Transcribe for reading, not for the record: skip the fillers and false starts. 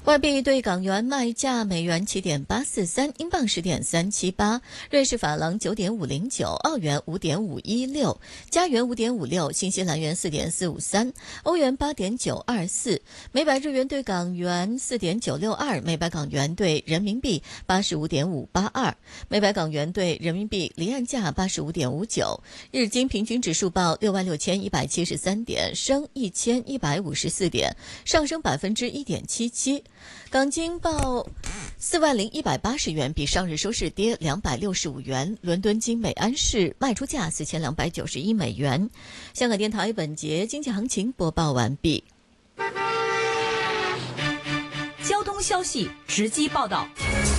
外币对港元卖价：美元7.843，英镑10.378，瑞士法郎9.509，澳元5.516，加元5.56，新西兰元4.453，欧元8.924，每百日元对港元4.962，每百港元对人民币85.582，每百港元对人民币离岸价85.59。日经平均指数报66,173点，升1154点，上升1.77%。港金报40180元，比上日收市跌265元。伦敦金每安士卖出价4291美元。香港电台本节经济行情播报完毕。 交通消息直击报道。